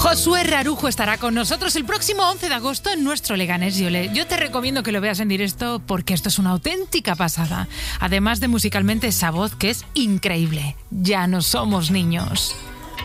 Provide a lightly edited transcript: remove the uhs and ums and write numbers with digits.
Josué Rarujo estará con nosotros el próximo 11 de agosto en nuestro Leganés Yole. Yo te recomiendo que lo veas en directo porque esto es una auténtica pasada. Además de musicalmente esa voz que es increíble. Ya no somos niños.